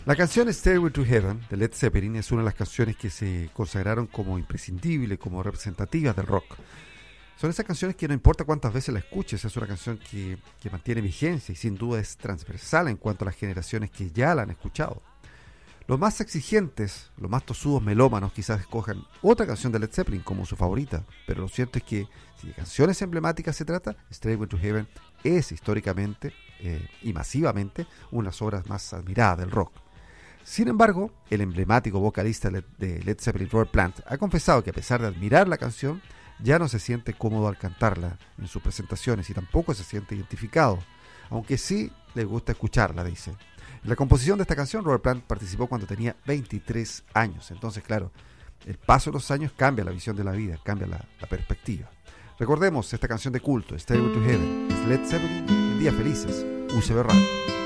La canción Stairway to Heaven de Led Zeppelin es una de las canciones que se consagraron como imprescindibles, como representativas del rock. Son esas canciones que no importa cuántas veces la escuches, es una canción que mantiene vigencia y sin duda es transversal en cuanto a las generaciones que ya la han escuchado. Los más exigentes, los más tosudos melómanos quizás escojan otra canción de Led Zeppelin como su favorita, pero lo cierto es que si de canciones emblemáticas se trata, Stairway to Heaven es históricamente y masivamente una de las obras más admiradas del rock. Sin embargo, el emblemático vocalista de Led Zeppelin, Robert Plant, ha confesado que a pesar de admirar la canción, ya no se siente cómodo al cantarla en sus presentaciones y tampoco se siente identificado, aunque sí le gusta escucharla, dice. En la composición de esta canción, Robert Plant participó cuando tenía 23 años, entonces claro, el paso de los años cambia la visión de la vida, cambia la perspectiva. Recordemos esta canción de culto, Stairway to Heaven, es Led Zeppelin en Días Felices, UCB Radio.